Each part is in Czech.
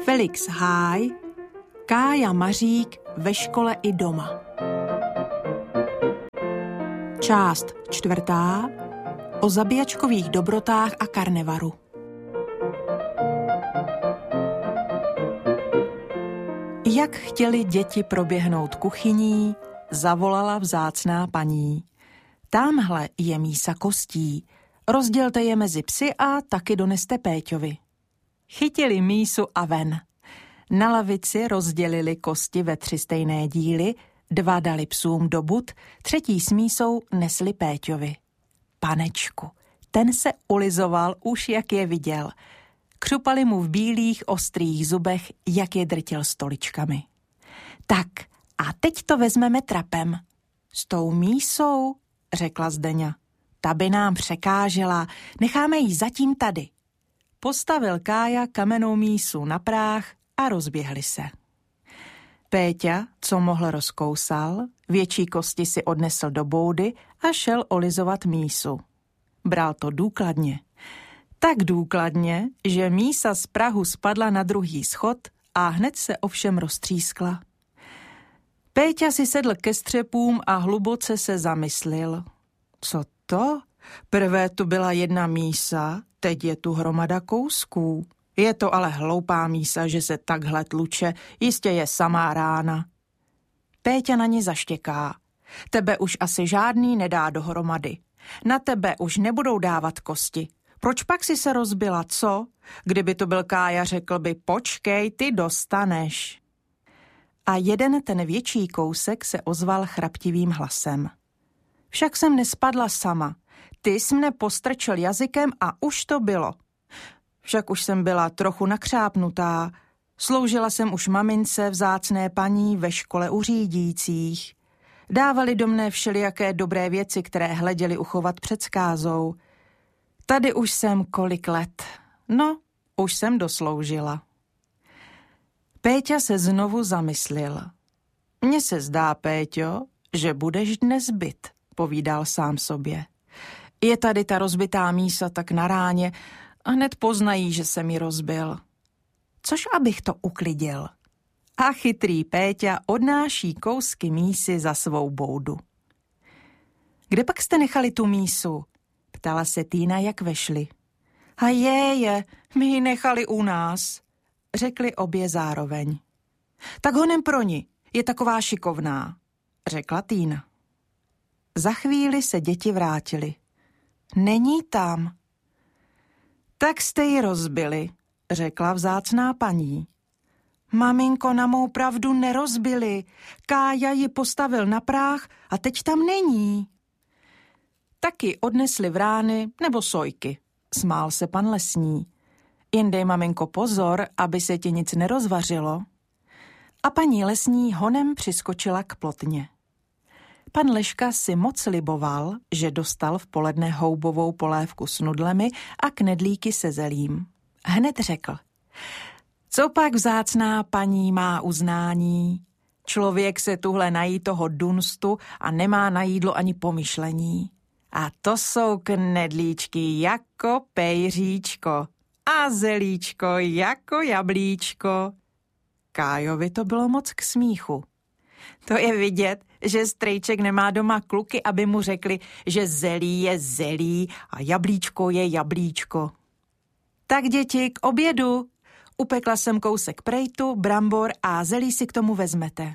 Felix Háj, Kája Mařík ve škole i doma. Část 4. O zabíjačkových dobrotách a karnevaru. Jak chtěli děti proběhnout kuchyní, zavolala vzácná paní. Támhle je mísa kostí, rozdělte je mezi psy a taky doneste Péťovi. Chytili mísu a ven. Na lavici rozdělili kosti ve 3 stejné díly, 2 dali psům do bud, 3. s mísou nesli Péťovi. Panečku, ten se ulizoval už, jak je viděl. Křupali mu v bílých ostrých zubech, jak je drtil stoličkami. Tak, a teď to vezmeme trapem. S tou mísou, řekla Zdeňa. Ta by nám překážela, necháme ji zatím tady. Postavil Kája kamennou mísu na práh a rozběhli se. Péťa, co mohl, rozkousal, větší kosti si odnesl do boudy a šel olizovat mísu. Bral to důkladně. Tak důkladně, že mísa z prahu spadla na druhý schod a hned se ovšem roztřískla. Péťa si sedl ke střepům a hluboce se zamyslil. Co to? Prvé tu byla jedna mísa, teď je tu hromada kousků. Je to ale hloupá mísa, že se takhle tluče, jistě je samá rána. Péťa na ní zaštěká. Tebe už asi žádný nedá dohromady. Na tebe už nebudou dávat kosti. Proč pak si se rozbila, co? Kdyby to byl Kája, řekl by, počkej, ty dostaneš. A jeden ten větší kousek se ozval chraptivým hlasem. Však jsem nespadla sama. Ty jsi mne postrčil jazykem a už to bylo. Však už jsem byla trochu nakřápnutá. Sloužila jsem už mamince vzácné paní ve škole u řídících. Dávali do mne všelijaké dobré věci, které hleděli uchovat před skázou. Tady už jsem kolik let. No, už jsem dosloužila. Péťa se znovu zamyslil. Mně se zdá, Péťo, že budeš dnes byt, povídal sám sobě. Je tady ta rozbitá mísa tak na ráně a hned poznají, že se mi rozbil. Což abych to uklidil. A chytrý Péťa odnáší kousky mísy za svou boudu. Kde pak jste nechali tu mísu? Ptala se Týna, jak vešli. A je, my ji nechali u nás, řekli obě zároveň. Tak honem pro ní, je taková šikovná, řekla Týna. Za chvíli se děti vrátili. Není tam. Tak jste ji rozbili, řekla vzácná paní. Maminko, na mou pravdu nerozbili. Kája ji postavil na práh a teď tam není. Taky odnesli vrány nebo sojky, smál se pan Lesní. Jen dej, maminko, pozor, aby se ti nic nerozvařilo. A paní Lesní honem přiskočila k plotně. Pan Leška si moc liboval, že dostal v poledne houbovou polévku s nudlemi a knedlíky se zelím. Hned řekl, co pak vzácná paní má uznání? Člověk se tuhle nají toho dunstu a nemá na jídlo ani pomyšlení. A to jsou knedlíčky jako pejříčko a zelíčko jako jablíčko. Kájovi to bylo moc k smíchu. To je vidět, že strejček nemá doma kluky, aby mu řekli, že zelí je zelí a jablíčko je jablíčko. Tak děti, k obědu. Upekla jsem kousek prejtu, brambor a zelí si k tomu vezmete.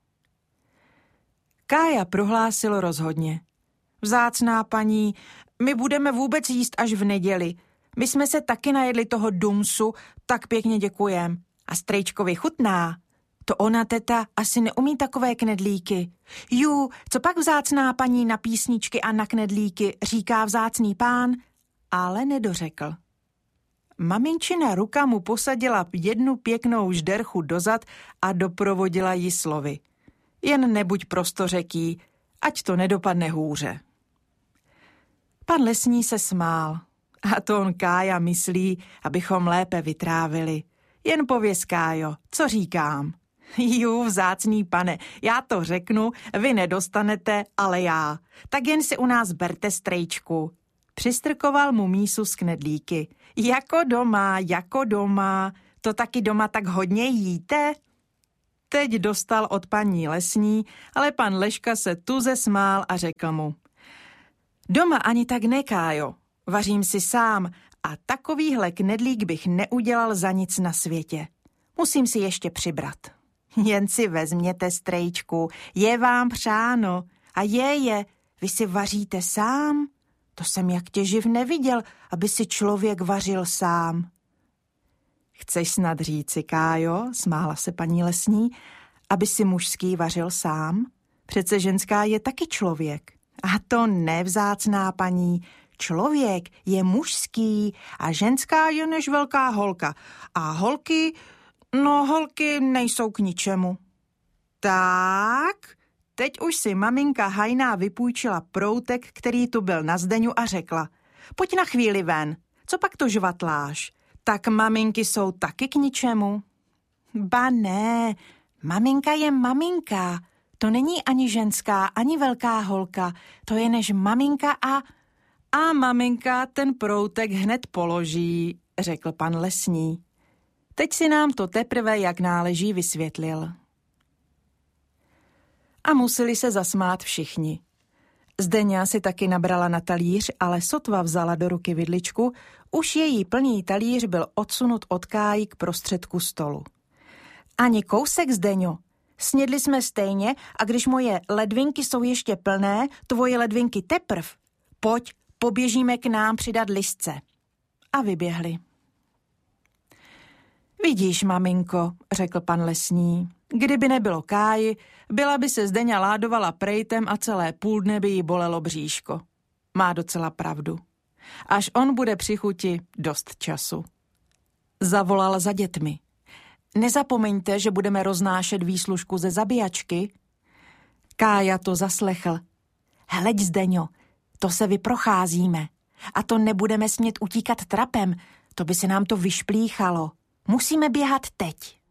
Kája prohlásil rozhodně. Vzácná paní, my budeme vůbec jíst až v neděli. My jsme se taky najedli toho dumsu, tak pěkně děkujem. A strejčkovi chutná. To ona, teta, asi neumí takové knedlíky. Co pak vzácná paní na písničky a na knedlíky, říká vzácný pán, ale nedořekl. Maminčina ruka mu posadila jednu pěknou žderchu dozad a doprovodila ji slovy. Jen nebuď prostořeký, ať to nedopadne hůře. Pan Lesní se smál. A to on Kája myslí, abychom lépe vytrávili. Jen pověz, Kájo, co říkám? Vzácný pane, já to řeknu, vy nedostanete, ale já. Tak jen si u nás berte, strejčku. Přistrkoval mu mísu z knedlíky. Jako doma, to taky doma tak hodně jíte? Teď dostal od paní lesní, ale pan Leška se tuze smál a řekl mu: Doma ani tak ne, Kájo, vařím si sám a takovýhle knedlík bych neudělal za nic na světě. Musím si ještě přibrat. Jen si vezměte, strejčku, je vám přáno. A vy si vaříte sám? To jsem jak tě živ neviděl, aby si člověk vařil sám. Chceš snad říci, Kájo, smála se paní lesní, aby si mužský vařil sám? Přece ženská je taky člověk. A to ne, vzácná paní. Člověk je mužský a ženská je než velká holka. A holky nejsou k ničemu. Tak, teď už si maminka hajná vypůjčila proutek, který tu byl na Zdeňu a řekla: Pojď na chvíli ven, co pak to žvatláš? Tak maminky jsou taky k ničemu. Ba ne, maminka je maminka. To není ani ženská, ani velká holka. To je než maminka a maminka ten proutek hned položí, řekl pan lesní. Teď si nám to teprve jak náleží vysvětlil. A museli se zasmát všichni. Zdeňa si taky nabrala na talíř, ale sotva vzala do ruky vidličku, už její plný talíř byl odsunut od Káji k prostředku stolu. Ani kousek, Zdeňo. Snědli jsme stejně a když moje ledvinky jsou ještě plné, tvoje ledvinky teprv. Pojď, poběžíme k nám přidat listce. A vyběhli. Vidíš, maminko, řekl pan lesní, kdyby nebylo Káji, byla by se Zdeňa ládovala prejtem a celé půl dne by jí bolelo bříško. Má docela pravdu. Až on bude při chuti, dost času. Zavolal za dětmi. Nezapomeňte, že budeme roznášet výslužku ze zabíjačky. Kája to zaslechl. Hleď, Zdeňo, to se vyprocházíme. A to nebudeme smět utíkat trapem, to by se nám to vyšplíchalo. Musíme běhat teď.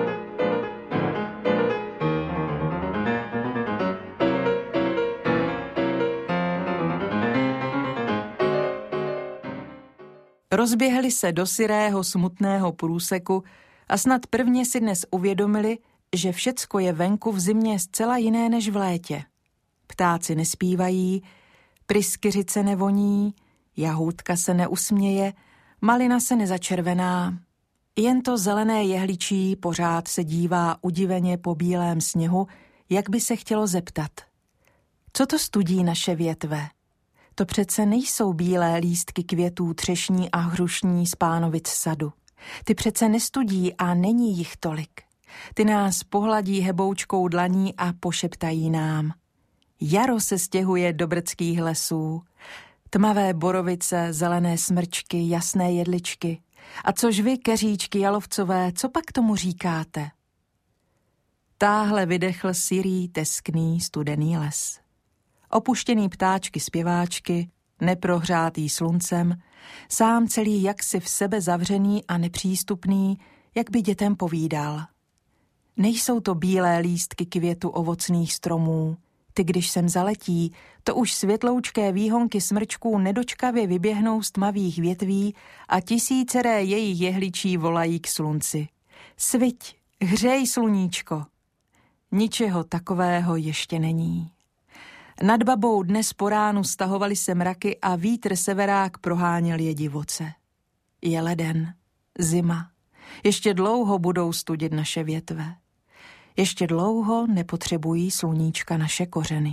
Rozběhli se do syrého smutného průseku a snad prvně si dnes uvědomili, že všecko je venku v zimě zcela jiné než v létě. Ptáci nespívají, pryskyřice nevoní, jahůdka se neusměje, malina se nezačervená. Jen to zelené jehličí pořád se dívá udiveně po bílém sněhu, jak by se chtělo zeptat. Co to studí naše větve? To přece nejsou bílé lístky květů třešní a hrušní z Pánovic sadu. Ty přece nestudí a není jich tolik. Ty nás pohladí heboučkou dlaní a pošeptají nám. Jaro se stěhuje do brdských lesů. Tmavé borovice, zelené smrčky, jasné jedličky. A což vy, keříčky jalovcové, co pak tomu říkáte? Táhle vydechl syrý, teskný, studený les. Opuštěný ptáčky zpěváčky, neprohřátý sluncem, sám celý jaksi v sebe zavřený a nepřístupný, jak by dětem povídal. Nejsou to bílé lístky květu ovocných stromů, ty když sem zaletí, to už světloučké výhonky smrčků nedočkavě vyběhnou z tmavých větví a tisíceré jejich jehličí volají k slunci. Sviť, hřej, sluníčko. Ničeho takového ještě není. Nad Babou dnes po ránu stahovaly se mraky a vítr severák proháněl je divoce. Je leden, zima. Ještě dlouho budou studit naše větve. Ještě dlouho nepotřebují sluníčka naše kořeny.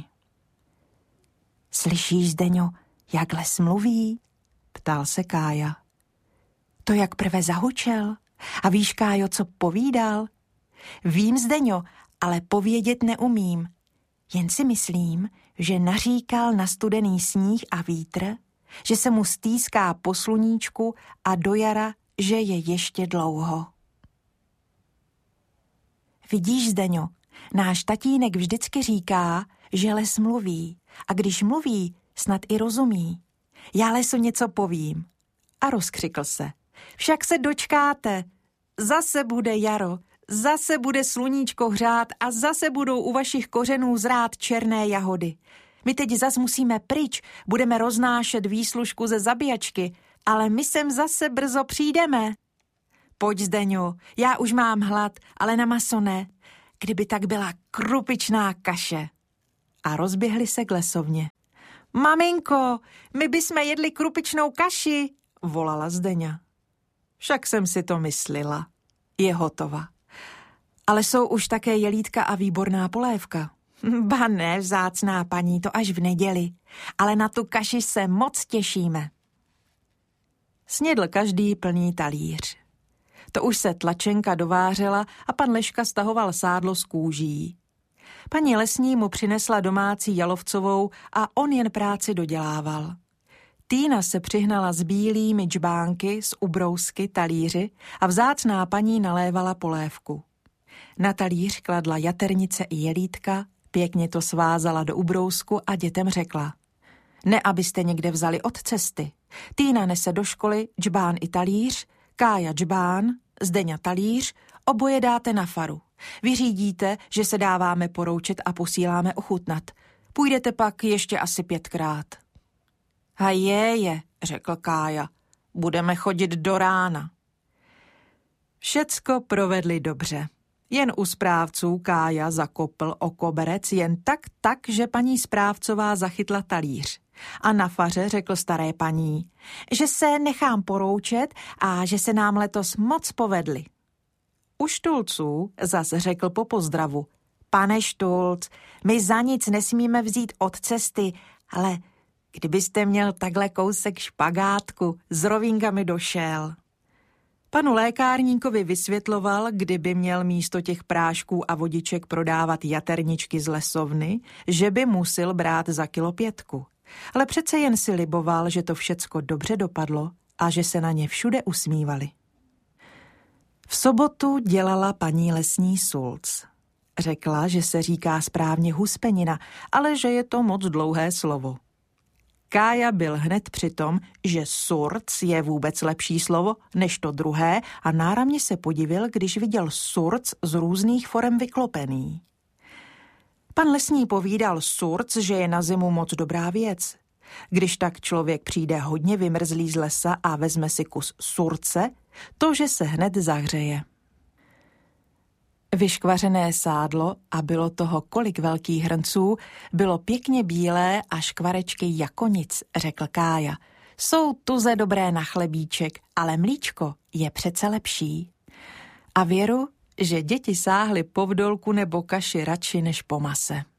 Slyšíš, Zdeňo, jak les mluví? Ptal se Kája. To jak prve zahučel. A víš, Kájo, co povídal? Vím, Zdeňo, ale povědět neumím. Jen si myslím, že naříkal na studený sníh a vítr, že se mu stýská po sluníčku a do jara, že je ještě dlouho. Vidíš, Zdeňo, náš tatínek vždycky říká, že les mluví a když mluví, snad i rozumí. Já lesu něco povím. A rozkřikl se. Však se dočkáte, zase bude jaro, zase bude sluníčko hřát a zase budou u vašich kořenů zrát černé jahody. My teď zas musíme pryč, budeme roznášet výslužku ze zabíjačky, ale my sem zase brzo přijdeme. Pojď, Zdeňu, já už mám hlad, ale na maso ne. Kdyby tak byla krupičná kaše. A rozběhli se k lesovně. Maminko, my bychom jedli krupičnou kaši, volala Zdeňa. Však jsem si to myslela. Je hotova. Ale jsou už také jelítka a výborná polévka. Ba ne, vzácná paní, to až v neděli. Ale na tu kaši se moc těšíme. Snědl každý plný talíř. To už se tlačenka dovářela a pan Leška stahoval sádlo z kůží. Paní lesní mu přinesla domácí jalovcovou a on jen práci dodělával. Týna se přihnala s bílými džbánky, s ubrousky, talíři a vzácná paní nalévala polévku. Na talíř kladla jaternice i jelítka, pěkně to svázala do ubrousku a dětem řekla: Ne, abyste někde vzali od cesty. Týna nese do školy džbán i talíř, Kája džbán, Zdeňa talíř, oboje dáte na faru. Vyřídíte, že se dáváme poroučet a posíláme ochutnat. Půjdete pak ještě asi 5krát. A je, řekl Kája, budeme chodit do rána. Všecko provedli dobře. Jen u správců Kája zakopl o koberec jen tak, že paní správcová zachytla talíř. A na faře řekl staré paní, že se nechám poroučet a že se nám letos moc povedli. U Štulců zas řekl po pozdravu: Pane Štulc, my za nic nesmíme vzít od cesty, ale kdybyste měl takhle kousek špagátku, s rovinkami došel. Panu lékárníkovi vysvětloval, kdyby měl místo těch prášků a vodiček prodávat jaterničky z lesovny, že by musil brát za kilo 5. Ale přece jen si liboval, že to všecko dobře dopadlo a že se na ně všude usmívali. V sobotu dělala paní lesní sulc. Řekla, že se říká správně huspenina, ale že je to moc dlouhé slovo. Kája byl hned při tom, že surc je vůbec lepší slovo než to druhé a náramně se podivil, když viděl surc z různých forem vyklopený. Pan lesní povídal surc, že je na zimu moc dobrá věc. Když tak člověk přijde hodně vymrzlý z lesa a vezme si kus surce, to, že se hned zahřeje. Vyškvařené sádlo, a bylo toho kolik velkých hrnců, bylo pěkně bílé a škvarečky jako nic, řekl Kája. Jsou tuze dobré na chlebíček, ale mlíčko je přece lepší. A věru, že děti sáhly po vdolku nebo kaši radši než po mase.